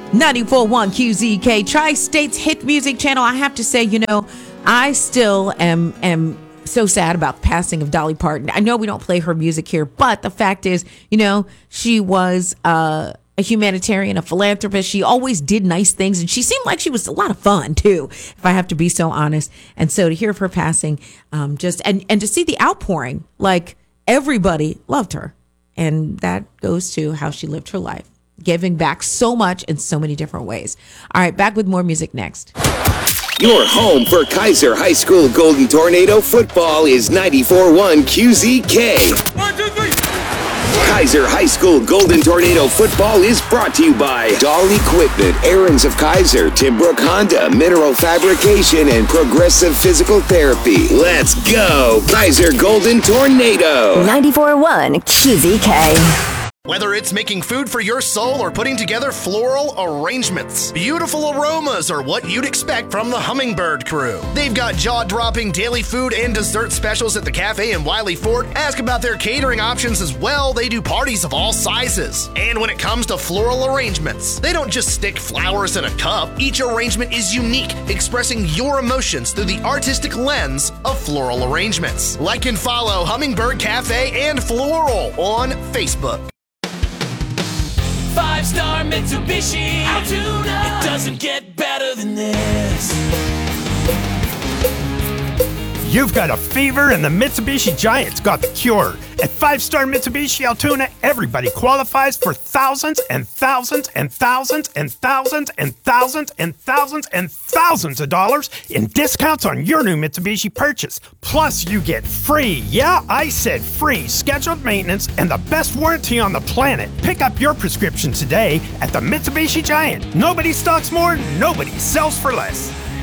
94.1 QZK, Tri-State's hit music channel. I have to say, I still am so sad about the passing of Dolly Parton. I know we don't play her music here, but the fact is, she was a humanitarian, a philanthropist. She always did nice things, and she seemed like she was a lot of fun too, if I have to be so honest. And so to hear of her passing, and to see the outpouring, like everybody loved her, and that goes to how she lived her life, giving back so much in so many different ways. All right, back with more music next. Your home for Kaiser High School Golden Tornado football is 94.1 QZK. 1, 2, 3. Kaiser High School Golden Tornado football is brought to you by Dahl Equipment, Aaron's of Kaiser, Timbrook Honda, Mineral Fabrication, and Progressive Physical Therapy. Let's go, Kaiser Golden Tornado. 94.1 QZK. Whether it's making food for your soul or putting together floral arrangements, beautiful aromas are what you'd expect from the Hummingbird crew. They've got jaw-dropping daily food and dessert specials at the cafe in Wiley Fort. Ask about their catering options as well. They do parties of all sizes. And when it comes to floral arrangements, they don't just stick flowers in a cup. Each arrangement is unique, expressing your emotions through the artistic lens of floral arrangements. Like and follow Hummingbird Cafe and Floral on Facebook. 5-star Mitsubishi Altoona. It doesn't get better than this. You've got a fever and the Mitsubishi Giant's got the cure. At 5-star Mitsubishi Altoona, everybody qualifies for thousands and thousands and thousands and thousands and thousands and thousands and thousands of dollars in discounts on your new Mitsubishi purchase. Plus, you get free, yeah, I said free, scheduled maintenance and the best warranty on the planet. Pick up your prescription today at the Mitsubishi Giant. Nobody stocks more, nobody sells for less.